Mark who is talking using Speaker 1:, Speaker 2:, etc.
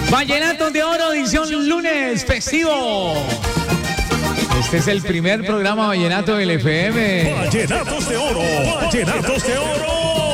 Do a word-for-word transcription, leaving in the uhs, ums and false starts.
Speaker 1: Vallenatos de Oro, edición lunes festivo. Este es el primer programa Vallenato del F M.
Speaker 2: Vallenatos de Oro, Vallenatos de Oro.